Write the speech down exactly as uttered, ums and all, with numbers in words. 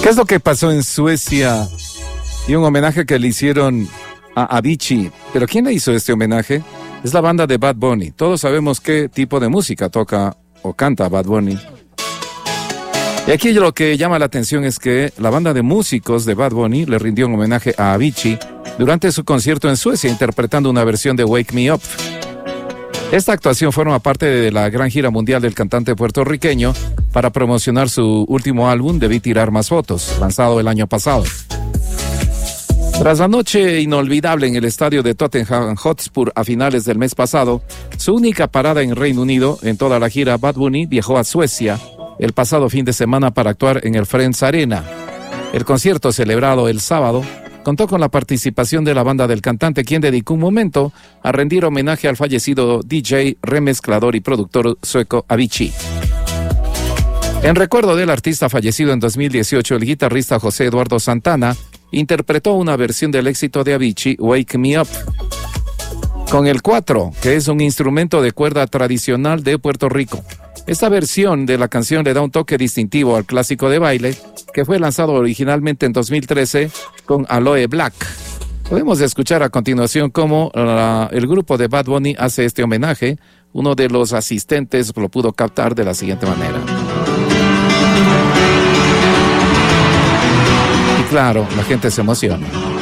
¿Qué es lo que pasó en Suecia? Y un homenaje que le hicieron a Avicii. ¿Pero quién le hizo este homenaje? Es la banda de Bad Bunny. Todos sabemos qué tipo de música toca o canta Bad Bunny. Y aquí lo que llama la atención es que la banda de músicos de Bad Bunny le rindió un homenaje a Avicii durante su concierto en Suecia, interpretando una versión de Wake Me Up. Esta actuación forma parte de la gran gira mundial del cantante puertorriqueño para promocionar su último álbum, Debí Tirar Más Fotos, lanzado el año pasado. Tras la noche inolvidable en el estadio de Tottenham Hotspur a finales del mes pasado, su única parada en Reino Unido en toda la gira, Bad Bunny viajó a Suecia el pasado fin de semana para actuar en el Friends Arena. El concierto, celebrado el sábado, contó con la participación de la banda del cantante, quien dedicó un momento a rendir homenaje al fallecido D J, remezclador y productor sueco Avicii. En recuerdo del artista fallecido en dos mil dieciocho, el guitarrista José Eduardo Santana interpretó una versión del éxito de Avicii, Wake Me Up, con el cuatro, que es un instrumento de cuerda tradicional de Puerto Rico. Esta versión de la canción le da un toque distintivo al clásico de baile, que fue lanzado originalmente en dos mil trece con Aloe Black. Podemos escuchar a continuación cómo uh, el grupo de Bad Bunny hace este homenaje. Uno de los asistentes lo pudo captar de la siguiente manera. Y claro, la gente se emociona.